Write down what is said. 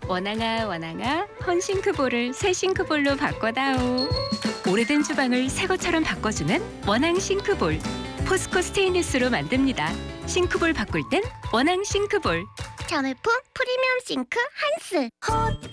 원앙아 원앙아 헌싱크볼을 새 싱크볼로 바꿔다오. 오래된 주방을 새 것처럼 바꿔주는 원앙 싱크볼. 포스코 스테인리스로 만듭니다. 싱크볼 바꿀 땐 원앙 싱크볼. 자매품 프리미엄 싱크 한스.